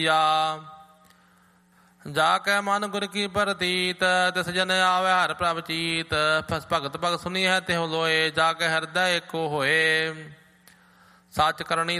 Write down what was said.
ਜਾ ਕੈ ਮਨ ਗੁਰ ਕੀ ਪ੍ਰਤੀਤ ਤਿਸ ਜਨ ਆਵੈ ਹਰਿ ਪ੍ਰਭ ਚੀਤ ਭਗਤ ਭਗਤ ਸੁਣੀ ਹੈ ਤਿਹੁ ਲੋਏ ਜਾ ਕੇ ਹਿਰਦੈ ਏਕੋ ਹੋਏ ਸੱਚ ਕਰਨੀ